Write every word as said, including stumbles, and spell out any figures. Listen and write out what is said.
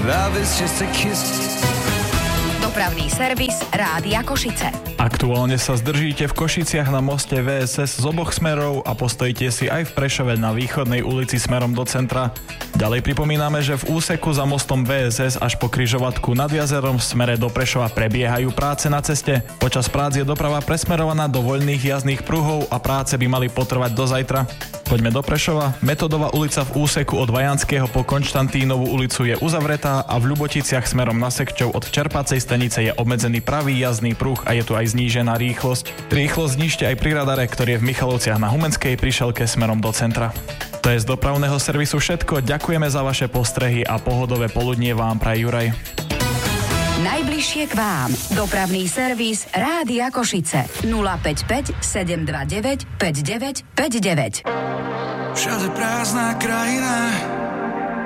Love is just a kiss. Dopravný servis Rádia Košice. Aktuálne sa zdržíte v Košiciach na moste vé es es z oboch smerov a postojíte si aj v Prešove na východnej ulici smerom do centra. Ďalej pripomíname, že v úseku za mostom vé es es až po križovatku nad jazerom v smere do Prešova prebiehajú práce na ceste. Počas prác je doprava presmerovaná do voľných jazdných pruhov a práce by mali potrvať do zajtra. Poďme do Prešova. Metodová ulica v úseku od Vajanského po Konštantínovú ulicu je uzavretá a v Ľuboticiach smerom na Sekčov od Čerpacej stanice je obmedzený pravý jazdný pruh a je tu aj znížená rýchlosť. Rýchlosť znížte aj pri radare, ktorý je v Michalovciach na Humenskej prišelke smerom do centra. To je z dopravného servisu všetko. Ďakujeme za vaše postrehy a pohodové poludnie vám praje Juraj. Najbližšie k vám. Dopravný servis Rádia Košice. nula päť päť sedem dva deväť päť deväť päť deväť. Všade prázdna krajina,